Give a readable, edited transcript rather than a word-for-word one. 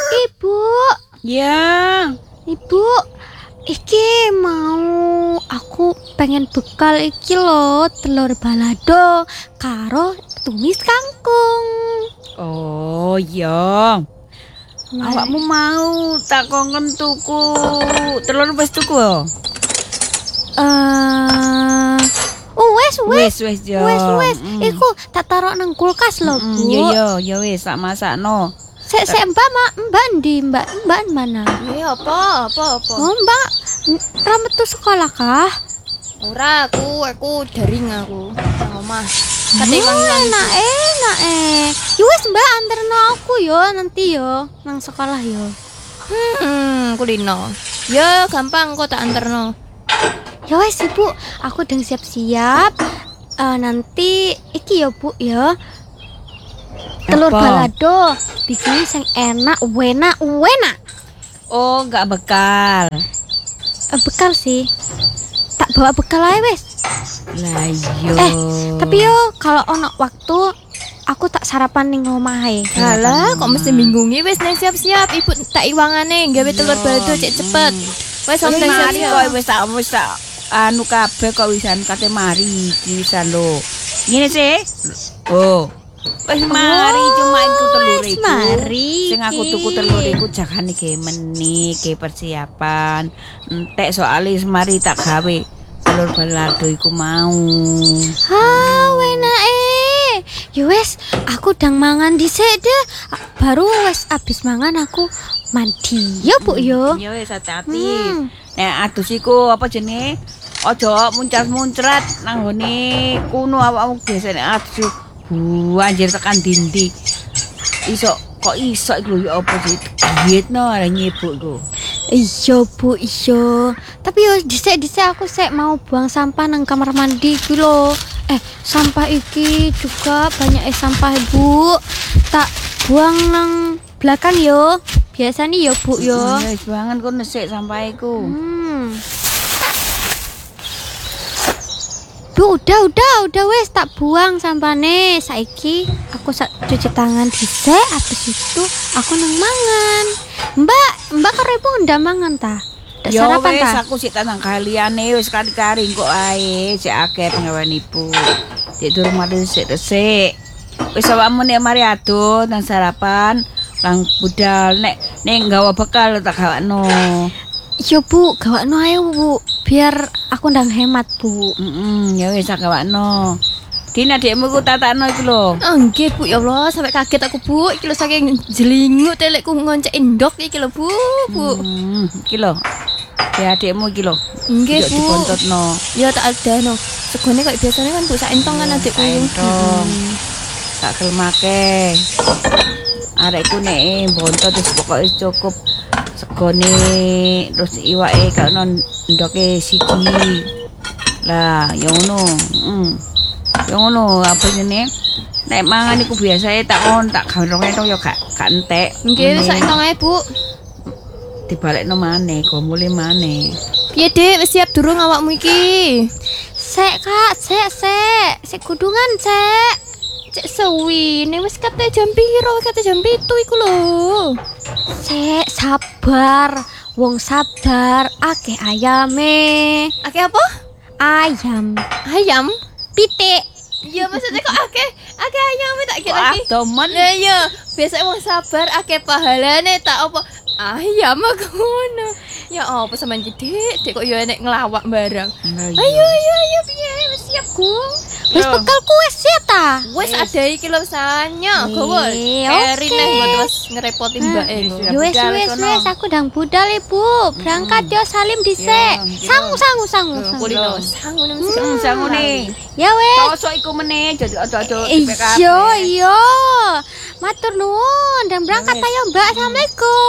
Ibu. Ya. Ibu, iki mau aku pengen bekal iki lho, telur balado karo tumis kangkung. Oh iya. Awakmu mau tak kongkon tuku telur wis tuku yo? Wes yo. Wes. Iku tak taruh nang kulkas lho, Bu. Ya wis tak masakno. Sek Mbak ndi? Mbak mana? Ya apa? Oh, Mbak ra metu sekolah kah? Ora, aku daring aku nang omah. Enak. Ya wis Mbak anterno aku yo nanti yo nang sekolah yo. Kulino. Ya gampang kok tak anterno. Ya wes Ibu, aku udah siap-siap. Nanti iki ya Bu ya. Telur balado bikin sing enak, wena. Oh, enggak bekal. Bekal sih. Tak bawa bekal aja wes. Lah iya. Tapi yo kalau ono waktu aku tak sarapan ning omahe. Alah, kok mesti bingungi wis nang siap-siap. Ibu tak iwangane gawe telur balado cek cepet. Wis sampe mari siap-siap. kok wis tak anu kabeh kok wisan kate mari iki wisan lho. Ngene sih. Oh. Wis mari cuma iku telur iku. Mari. Sing aku tuku telur iku jagane ge meneh ge persiapan. Entek soalé mari tak gawe telur balado iku mau. Wenake. Ya wes, aku ndang mangan dhisik deh. Baru wes abis mangan aku mandi. Ya Bu yo. Ya wis hati-hati. Nek adus iku apa jenenge? Aja muncrat-muncrat nang ngene kuno awakmu biasane adus anjir tekan dindi. Iso iku lho ya apa sih? Dietno arek nyebuk iku. Iya Bu, iya. Tapi yo dhisik-dhisik aku sik mau buang sampah nang kamar mandi iki lho. Sampah iki juga banyak sampah Bu. Tak buang nang belakang yo. Biasanya yo Bu yo. Ya wis banget kok nesik sampah iku. Bu, udah wes tak buang sampahnya. Saiki aku cuci tangan dhisik, habis itu aku nang mangan. Mbak karo ibu ndak mangan ta? Ndak sarapan ta? Ya wis aku sik tanang kaliyane wis kari-kari kok ae sik akeh pengawan ibu. Sik durung mari sik resik. Wis awakmu nek mari adoh nang sarapan lang budal nek nggawa bekal tak gawakno. Iya Bu, gawakno ae Bu. Biar aku ndang hemat Bu. Ya wis tak gawakno. Dina adikmu ku tatakno iku lho. Nggih Bu, ya Allah sampai kaget aku Bu. Iki lho saking jelingut telekku ngoncek endok iki lho Bu. Iki lho. Ya adikmu iki lho. Nggih Bu. Dipontotno. Ya tak adano. Segone kok biasane kan Bu sak entong kan adikku. Tak kelmake. Arekku nek bontot wis pokoke cukup segone terus iwake gak ono ndoke siji. Lah, ya ngono. Ya ngono apa jenenge? Nek mangan iku biasae tak gandrong entok ya gak entek. Nggih sak entong ae Bu. Dibalekno maneh, go mulih maneh. Piye Dik, wis siap durung awakmu iki? Sek Kak, sek kudungan sek. Cek suwine wis kate jam piro? Kate jam 7 iku lho. Sek sabar, wong sabar akeh ayame. Akeh apa? Ayam. Ayam? Pitik. Iya maksudnya kok akeh ayam tak kira iki. Domen. Lah iya, biasa wong sabar akeh pahalane tak apa ayam aku ngono. Ya apa sampean iki Dik kok ya nek ngelawak barang. Ayo piye wis siap Gung. Wis bekalku wis siap ta? Wis ada iki lho sanya gowo. Erin neh buat wis ngerepoti mbake. Ya wis aku ndang budal Ibu. Berangkat yo salim dhisik. Sangu. Kulino sangu Sangune. Ya wis. Tosok iku meneh jadi aja-aja Iya. Matur nuwun, dan berangkat ayo Mbak. Assalamualaikum.